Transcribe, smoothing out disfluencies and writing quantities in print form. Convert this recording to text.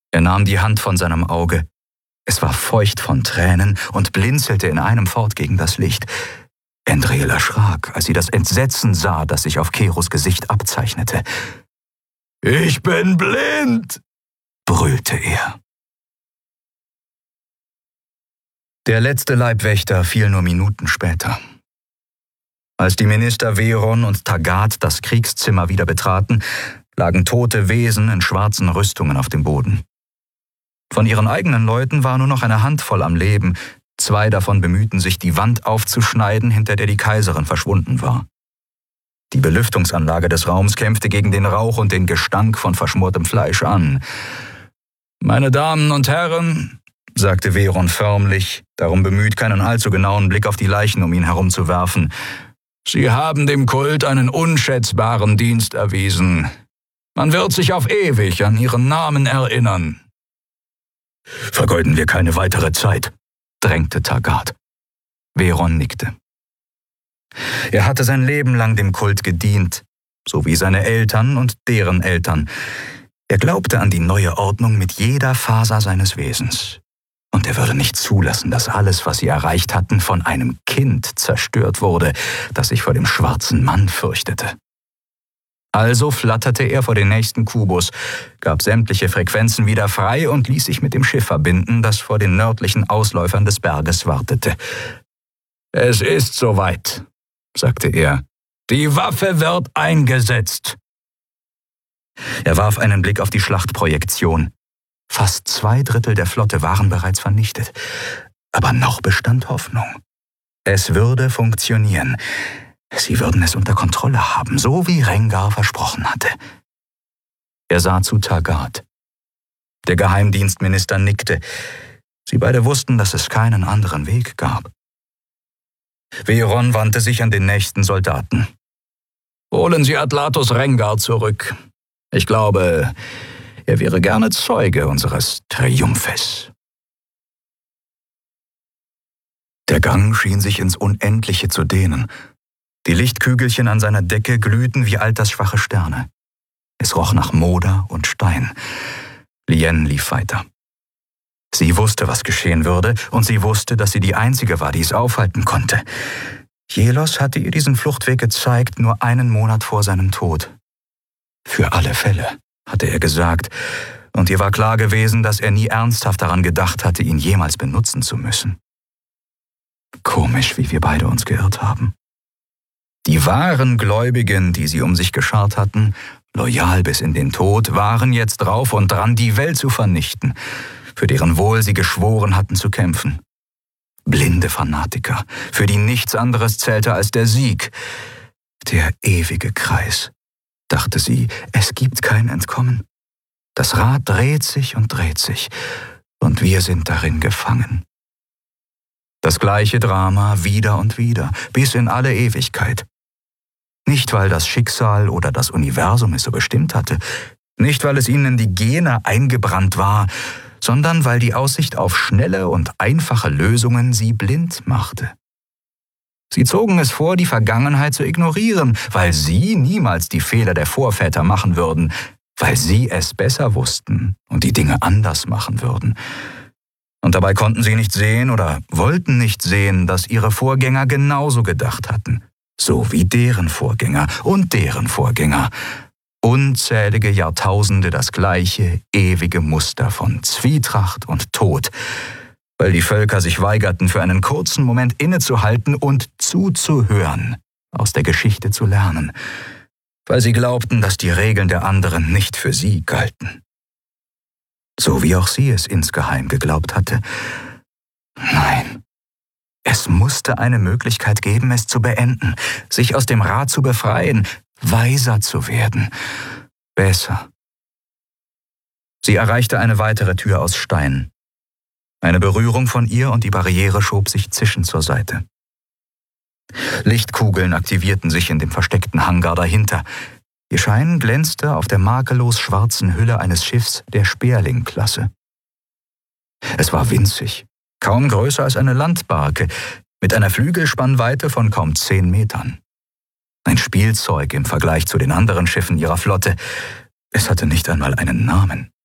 Er nahm die Hand von seinem Auge. Es war feucht von Tränen und blinzelte in einem fort gegen das Licht. Endrel erschrak, als sie das Entsetzen sah, das sich auf Keros Gesicht abzeichnete. »Ich bin blind«, brüllte er. Der letzte Leibwächter fiel nur Minuten später. Als die Minister Veron und Taggart das Kriegszimmer wieder betraten, lagen tote Wesen in schwarzen Rüstungen auf dem Boden. Von ihren eigenen Leuten war nur noch eine Handvoll am Leben. 2 davon bemühten sich, die Wand aufzuschneiden, hinter der die Kaiserin verschwunden war. Die Belüftungsanlage des Raums kämpfte gegen den Rauch und den Gestank von verschmortem Fleisch an. »Meine Damen und Herren«, sagte Veron förmlich, darum bemüht, keinen allzu genauen Blick auf die Leichen um ihn herum zu werfen, »Sie haben dem Kult einen unschätzbaren Dienst erwiesen. Man wird sich auf ewig an Ihren Namen erinnern.« »Vergeuden wir keine weitere Zeit«, drängte Taggart. Veron nickte. Er hatte sein Leben lang dem Kult gedient, so wie seine Eltern und deren Eltern. Er glaubte an die neue Ordnung mit jeder Faser seines Wesens. Und er würde nicht zulassen, dass alles, was sie erreicht hatten, von einem Kind zerstört wurde, das sich vor dem schwarzen Mann fürchtete. Also flatterte er vor den nächsten Kubus, gab sämtliche Frequenzen wieder frei und ließ sich mit dem Schiff verbinden, das vor den nördlichen Ausläufern des Berges wartete. »Es ist soweit«, sagte er. »Die Waffe wird eingesetzt.« Er warf einen Blick auf die Schlachtprojektion. Fast 2/3 der Flotte waren bereits vernichtet. Aber noch bestand Hoffnung. Es würde funktionieren. Sie würden es unter Kontrolle haben, so wie Rengar versprochen hatte. Er sah zu Taggart. Der Geheimdienstminister nickte. Sie beide wussten, dass es keinen anderen Weg gab. Veron wandte sich an den nächsten Soldaten. »Holen Sie Atlatus Rengar zurück. Ich glaube, er wäre gerne Zeuge unseres Triumphes.« Der Gang schien sich ins Unendliche zu dehnen. Die Lichtkügelchen an seiner Decke glühten wie altersschwache Sterne. Es roch nach Moder und Stein. Lien lief weiter. Sie wusste, was geschehen würde, und sie wusste, dass sie die Einzige war, die es aufhalten konnte. Jelos hatte ihr diesen Fluchtweg gezeigt, nur 1 Monat vor seinem Tod. Für alle Fälle, hatte er gesagt, und ihr war klar gewesen, dass er nie ernsthaft daran gedacht hatte, ihn jemals benutzen zu müssen. Komisch, wie wir beide uns geirrt haben. Die wahren Gläubigen, die sie um sich geschart hatten, loyal bis in den Tod, waren jetzt drauf und dran, die Welt zu vernichten, für deren Wohl sie geschworen hatten zu kämpfen. Blinde Fanatiker, für die nichts anderes zählte als der Sieg. Der ewige Kreis, dachte sie, es gibt kein Entkommen. Das Rad dreht sich und wir sind darin gefangen. Das gleiche Drama wieder und wieder, bis in alle Ewigkeit. Nicht, weil das Schicksal oder das Universum es so bestimmt hatte, nicht, weil es ihnen in die Gene eingebrannt war, sondern weil die Aussicht auf schnelle und einfache Lösungen sie blind machte. Sie zogen es vor, die Vergangenheit zu ignorieren, weil sie niemals die Fehler der Vorväter machen würden, weil sie es besser wussten und die Dinge anders machen würden. Und dabei konnten sie nicht sehen oder wollten nicht sehen, dass ihre Vorgänger genauso gedacht hatten, so wie deren Vorgänger und deren Vorgänger. Unzählige Jahrtausende das gleiche, ewige Muster von Zwietracht und Tod, weil die Völker sich weigerten, für einen kurzen Moment innezuhalten und zuzuhören, aus der Geschichte zu lernen, weil sie glaubten, dass die Regeln der anderen nicht für sie galten. So wie auch sie es insgeheim geglaubt hatte. Nein, es musste eine Möglichkeit geben, es zu beenden, sich aus dem Rad zu befreien, weiser zu werden, besser. Sie erreichte eine weitere Tür aus Stein. Eine Berührung von ihr und die Barriere schob sich zischend zur Seite. Lichtkugeln aktivierten sich in dem versteckten Hangar dahinter. Ihr Schein glänzte auf der makellos schwarzen Hülle eines Schiffs der Sperling-Klasse. Es war winzig, kaum größer als eine Landbarke, mit einer Flügelspannweite von kaum 10 Metern. Ein Spielzeug im Vergleich zu den anderen Schiffen ihrer Flotte. Es hatte nicht einmal einen Namen.